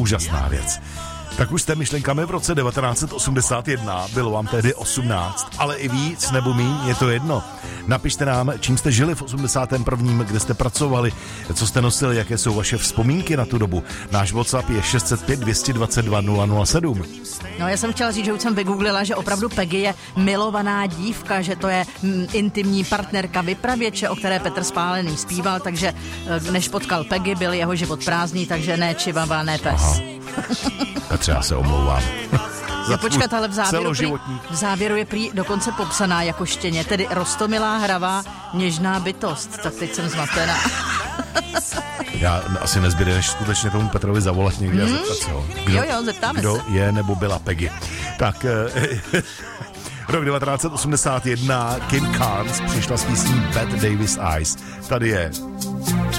úžasná věc. Tak už jste myšlenkami v roce 1981, bylo vám tedy 18, ale i víc nebo míň, je to jedno. Napište nám, čím jste žili v 81., kde jste pracovali, co jste nosili, jaké jsou vaše vzpomínky na tu dobu. Náš WhatsApp je 605 222 007. No, já jsem chtěla říct, že už jsem vygooglila, že opravdu Peggy je milovaná dívka, že to je intimní partnerka vypravěče, o které Petr Spálený zpíval, takže než potkal Peggy, byl jeho život prázdný, takže ne čivava, ne pes. Aha. Petře, já se omlouvám. Počkat, ale v závěru je prý dokonce popsaná jako štěně, tedy roztomilá, hravá, něžná bytost. Tak teď jsem zmatená. Já asi nezbyde, než skutečně tomu Petrovi zavolat někdy a zeptat se ho. Zeptáme kdo se. je nebo byla Peggy. Tak, rok 1981, Kim Carnes přišla s písní Bette Davis Eyes. Tady je